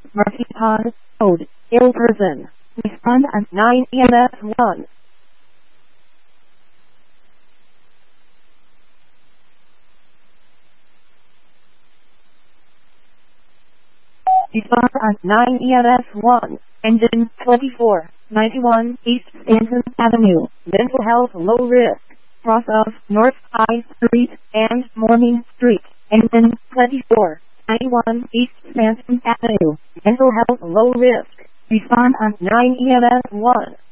Mercy Pod, code, ill person. Respond at 9 EMS 1. Respond at 9 EMS 1. Engine 2491 East Stanton Avenue. Mental health low risk. Cross of North High Street and Morning Street. Engine 2491 East Stanton Avenue. Mental health low risk. Respond at 9 EMS 1.